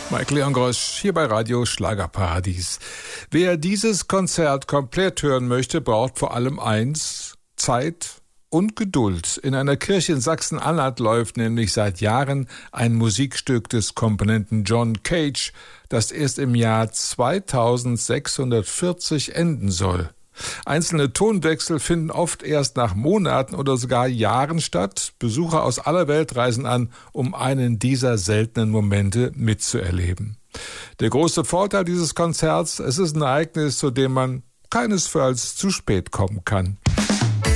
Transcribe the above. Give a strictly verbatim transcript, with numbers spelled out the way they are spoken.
Mike Leon Grosch hier bei Radio Schlagerparadies. Wer dieses Konzert komplett hören möchte, braucht vor allem eins: Zeit und Geduld. In einer Kirche in Sachsen-Anhalt läuft nämlich seit Jahren ein Musikstück des Komponenten John Cage, das erst im Jahr zweitausendsechshundertvierzig enden soll. Einzelne Tonwechsel finden oft erst nach Monaten oder sogar Jahren statt. Besucher aus aller Welt reisen an, um einen dieser seltenen Momente mitzuerleben. Der große Vorteil dieses Konzerts: es ist ein Ereignis, zu dem man keinesfalls zu spät kommen kann.